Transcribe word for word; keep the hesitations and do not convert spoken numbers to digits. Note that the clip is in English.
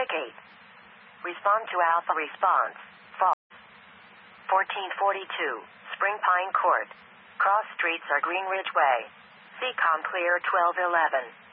Static eight. Respond to Alpha response. False. fourteen forty-two. Spring Pine Court. Cross streets are Greenridge Way. C COM clear twelve eleven.